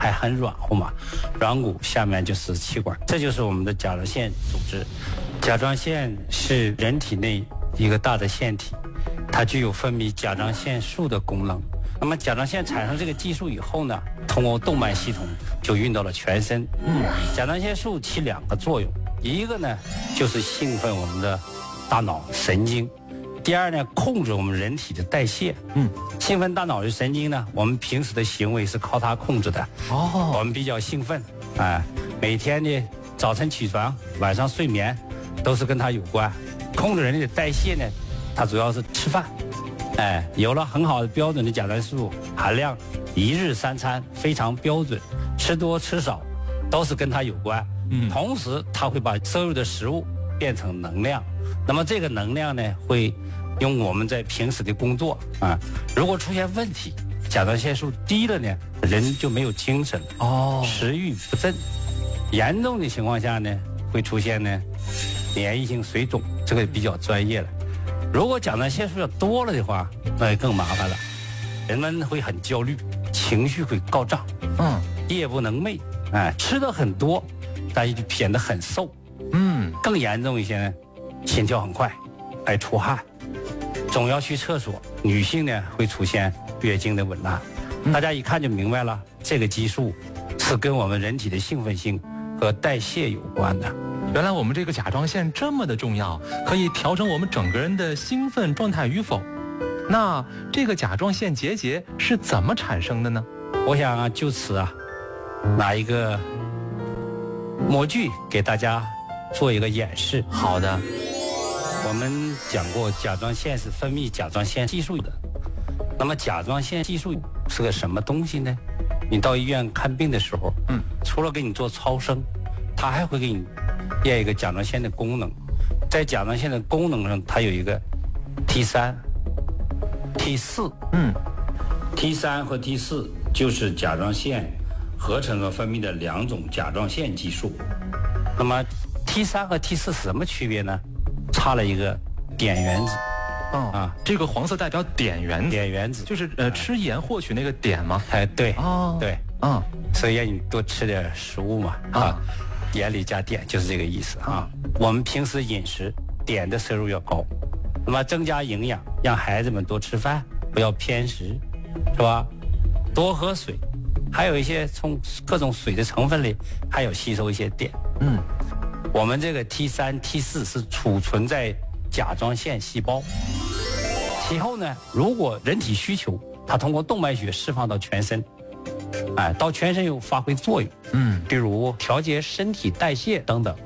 还很软和嘛，软骨下面就是气管，这就是我们的甲状腺组织。甲状腺是人体内一个大的腺体，它具有分泌甲状腺素的功能。那么甲状腺产生这个激素以后呢，通过动脉系统就运到了全身。甲状腺素起2个作用，一个呢就是兴奋我们的大脑神经，第二呢控制我们人体的代谢。兴奋大脑的神经呢，我们平时的行为是靠它控制的。我们比较兴奋，每天呢早晨起床，晚上睡眠都是跟它有关。控制人体的代谢呢，它主要是吃饭。有了很好的标准的甲状腺素含量，1日3餐非常标准，吃多吃少都是跟它有关。同时它会把摄入的食物变成能量，那么这个能量呢会用我们在平时的工作如果出现问题，甲状腺素低了呢，人就没有精神食欲不振，严重的情况下呢会出现呢免疫性水肿，这个比较专业了。如果甲状腺素要多了的话，那更麻烦了，人们会很焦虑，情绪会高涨，夜不能寐，吃的很多，但是就显得很瘦，更严重一些呢，心跳很快，爱出汗，总要去厕所。女性呢会出现月经的紊乱，大家一看就明白了，这个激素是跟我们人体的兴奋性和代谢有关的。 原来我们这个甲状腺这么的重要，可以调整我们整个人的兴奋状态与否。那这个甲状腺结节是怎么产生的呢？ 我想就此拿一个模具给大家做一个演示。 好的。 我们讲过甲状腺是分泌甲状腺激素的，那么甲状腺激素是个什么东西呢？你到医院看病的时候，除了给你做超声，它还会给你验一个甲状腺的功能。在甲状腺的功能上，它有一个 T3、T4。T3 和 T4 就是甲状腺合成和分泌的2种甲状腺激素。那么 T3 和 T4 是什么区别呢？差了一个碘原子。 这个黄色代表碘原子。 碘原子就是吃盐获取那个碘吗？ 对。对。所以让你多吃点食物嘛。盐里加碘就是这个意思。我们平时饮食碘的摄入要高，那么增加营养，让孩子们多吃饭，不要偏食，是吧？多喝水，还有一些从各种水的成分里还有吸收一些碘。我们这个 T3、T4 是储存在甲状腺细胞，其后呢，如果人体需求，它通过动脉血释放到全身，到全身又发挥作用。比如调节身体代谢等等。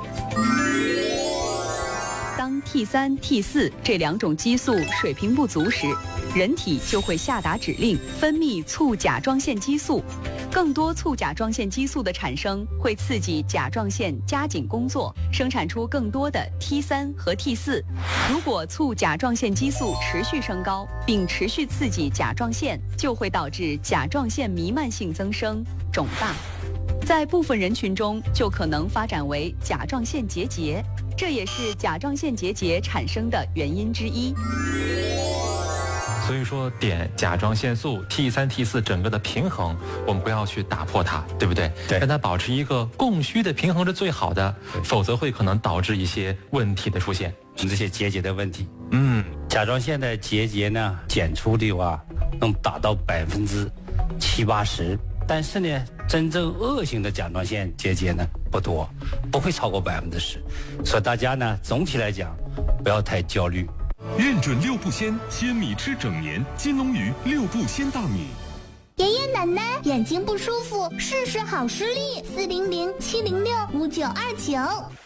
当 T3、T4 这2种激素水平不足时，人体就会下达指令，分泌促甲状腺激素。更多促甲状腺激素的产生会刺激甲状腺加紧工作，生产出更多的 T3 和 T4。如果促甲状腺激素持续升高，并持续刺激甲状腺，就会导致甲状腺弥漫性增生、肿大。在部分人群中，就可能发展为甲状腺结节，这也是甲状腺结节产生的原因之一。 所以说碘、甲状腺素、T3、T4 整个的平衡，我们不要去打破它，对不对？ 对， 让它保持一个供需的平衡是最好的，否则会可能导致一些问题的出现， 这些结节的问题。甲状腺的结节呢，检出的话能达到70%-80%，但是呢，真正恶性的甲状腺结节呢不多，不会超过10%，所以大家呢总体来讲不要太焦虑。 认准六步鲜，千米吃整年，金龙鱼六步鲜大米。 爷爷奶奶，眼睛不舒服，试试好视力，400-706-5929。